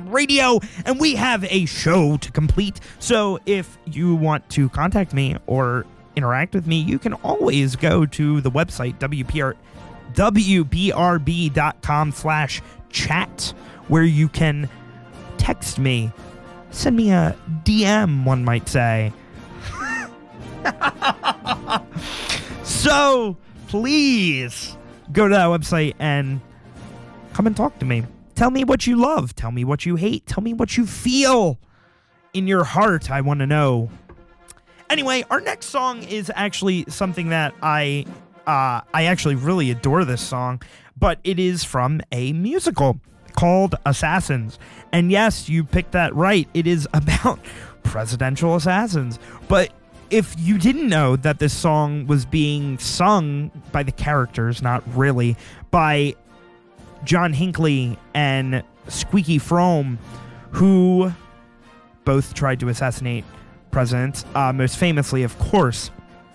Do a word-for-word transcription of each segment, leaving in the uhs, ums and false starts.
M Radio, and we have a show to complete. So if you want to contact me or interact with me, you can always go to the website, W P R, W B R B dot com slash chat, where you can text me, send me a D M, one might say. So please go to that website and come and talk to me. Tell me what you love. Tell me what you hate. Tell me what you feel in your heart. I want to know. Anyway, our next song is actually something that I uh, I actually really adore this song, but it is from a musical called Assassins. And yes, you picked that right. It is about presidential assassins. But if you didn't know that this song was being sung by the characters, not really, by John Hinckley and Squeaky Fromme, who both tried to assassinate presidents. Uh, most famously, of course,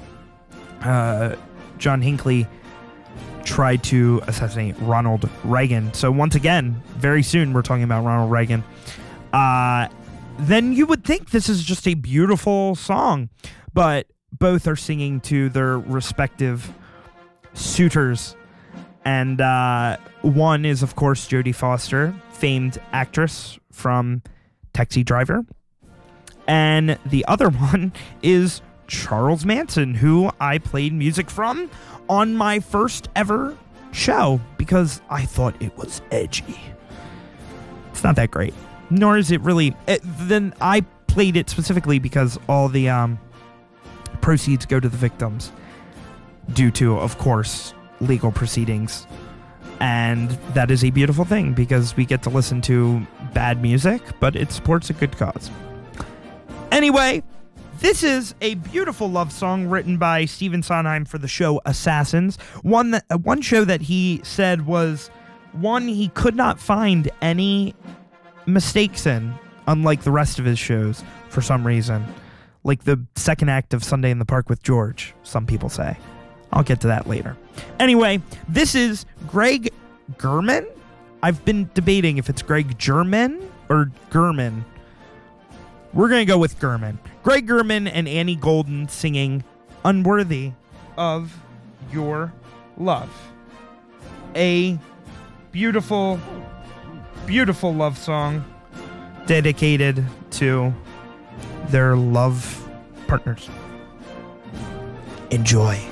uh, John Hinckley tried to assassinate Ronald Reagan. So once again, very soon we're talking about Ronald Reagan. Uh, then you would think this is just a beautiful song, but both are singing to their respective suitors. And uh, one is, of course, Jodie Foster, famed actress from Taxi Driver. And the other one is Charles Manson, who I played music from on my first ever show because I thought it was edgy. It's not that great. Nor is it really... It, then I played it specifically because all the um, proceeds go to the victims due to, of course, legal proceedings. And that is a beautiful thing because we get to listen to bad music, but it supports a good cause. Anyway, this is a beautiful love song written by Stephen Sondheim for the show Assassins. One that uh, one show that he said was one he could not find any mistakes in, unlike the rest of his shows for some reason. Like the second act of Sunday in the Park with George, some people say. I'll get to that later. Anyway, this is Greg Germann. I've been debating if it's Greg Germann or German. We're going to go with Germann. Greg Germann and Annie Golden singing Unworthy of Your Love. A beautiful, beautiful love song dedicated to their love partners. Enjoy.